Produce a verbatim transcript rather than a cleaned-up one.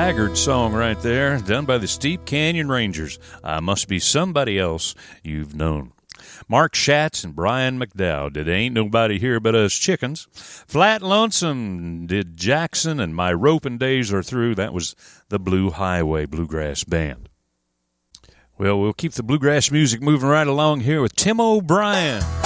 Haggard song right there, done by the Steep Canyon Rangers. I Must Be Somebody Else You've Known. Mark Schatz and Brian McDowell did Ain't Nobody Here But Us Chickens. Flat Lonesome did Jackson, and My Roping Days Are Through. That was the Blue Highway Bluegrass Band. Well, we'll keep the bluegrass music moving right along here with Tim O'Brien.